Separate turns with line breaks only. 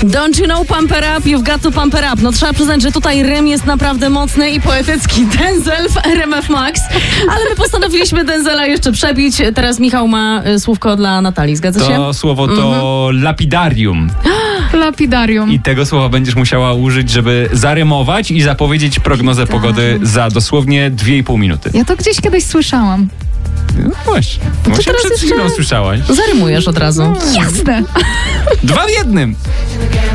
Don't you know pump it up, you've got to pump it up. No trzeba przyznać, że tutaj rym jest naprawdę mocny i poetycki. Denzel w RMF Max. Ale my postanowiliśmy Denzela jeszcze przebić. Teraz Michał ma słówko dla Natalii, zgadza się?
To słowo to lapidarium.
Lapidarium.
I tego słowa będziesz musiała użyć, żeby zarymować i zapowiedzieć prognozę pogody za dosłownie 2,5 minuty.
Ja to gdzieś kiedyś słyszałam.
No właśnie. Właśnie
teraz
przed
jeszcze
chwilą słyszałaś.
Zarymujesz od razu.
Jasne.
2 w 1.